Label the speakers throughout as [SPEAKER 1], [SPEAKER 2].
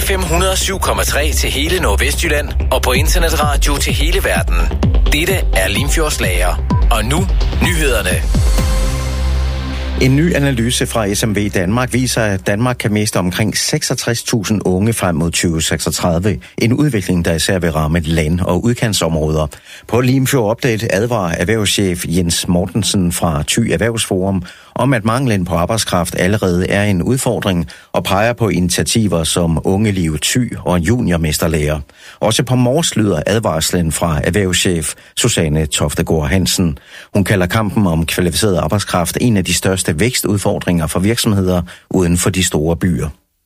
[SPEAKER 1] FM 107,3 til hele Nordvestjylland og på internetradio til hele verden. Dette er Limfjordslager. Og nu nyhederne.
[SPEAKER 2] En ny analyse fra SMV Danmark viser, at Danmark kan miste omkring 66.000 unge frem mod 2036. En udvikling, der især vil ramme land- og udkantsområder. På Limfjord Update advarer erhvervschef Jens Mortensen fra Thy Erhvervsforum om, at manglen på arbejdskraft allerede er en udfordring og peger på initiativer som Ungeliv Thy og juniormesterlærer. Også på Mors lyder advarslen fra erhvervschef Susanne Toftegård Hansen. Hun kalder kampen om kvalificeret arbejdskraft en af de største vækstudfordringer for virksomheder uden for de store byer.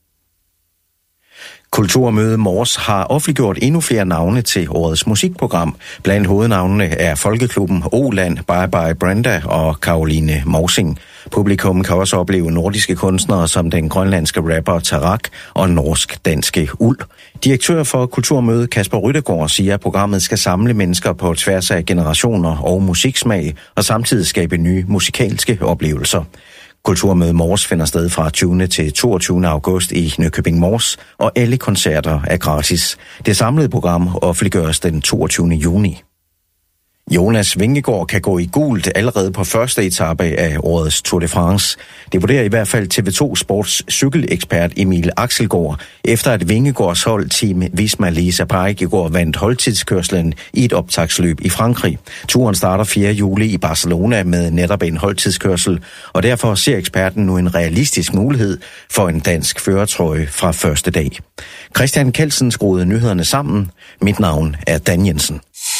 [SPEAKER 2] Kulturmøde Mors har offentliggjort endnu flere navne til årets musikprogram. Blandt hovednavnene er Folkeklubben Oland, Bye Bye Brenda og Caroline Morsing. Publikum kan også opleve nordiske kunstnere som den grønlandske rapper Tarak og norsk-danske Uld. Direktør for Kulturmøde Kasper Ryttegård siger, at programmet skal samle mennesker på tværs af generationer og musiksmag og samtidig skabe nye musikalske oplevelser. Kulturmøde Mors finder sted fra 20. til 22. august i Nykøbing Mors, og alle koncerter er gratis. Det samlede program offentliggøres den 22. juni. Jonas Vingegaard kan gå i gult allerede på første etape af årets Tour de France. Det vurderer i hvert fald TV2 Sports cykelekspert Emil Axelgaard, efter at Vingegaards hold Team Visma Lease Bike i går vandt holdtidskørslen i et optagsløb i Frankrig. Turen starter 4. juli i Barcelona med netop en holdtidskørsel, og derfor ser eksperten nu en realistisk mulighed for en dansk førertrøje fra første dag. Christian Kelsen skruede nyhederne sammen. Mit navn er Dan Jensen.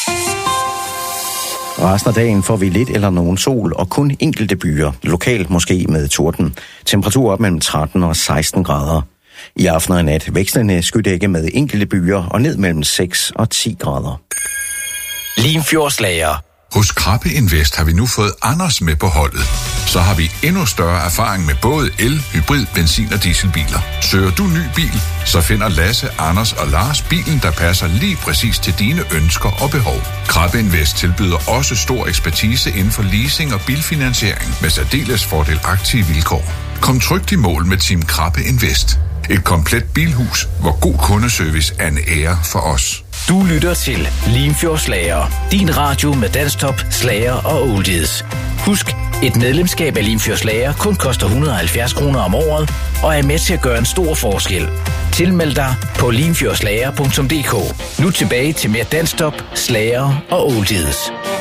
[SPEAKER 2] Resten af dagen får vi lidt eller nogen sol og kun enkelte byer, lokalt måske med torden. Temperatur op mellem 13 og 16 grader. I aften og nat vekslende skydække med enkelte byer og ned mellem 6 og 10 grader.
[SPEAKER 1] Limfjordslager.
[SPEAKER 3] Hos Krabbe Invest har vi nu fået Anders med på holdet. Så har vi endnu større erfaring med både el, hybrid, benzin og dieselbiler. Søger du ny bil, så finder Lasse, Anders og Lars bilen, der passer lige præcis til dine ønsker og behov. Krabbe Invest tilbyder også stor ekspertise inden for leasing og bilfinansiering med særdeles fordelagtige vilkår. Kom trygt i mål med Team Krabbe Invest. Et komplet bilhus, hvor god kundeservice er en ære for os.
[SPEAKER 1] Du lytter til Limfjordslager. Din radio med dansktop, slager og oldies. Husk, et medlemskab af Limfjordslager kun koster 170 kroner om året og er med til at gøre en stor forskel. Tilmeld dig på limfjordslager.dk. Nu tilbage til mere dansktop, slager og oldies.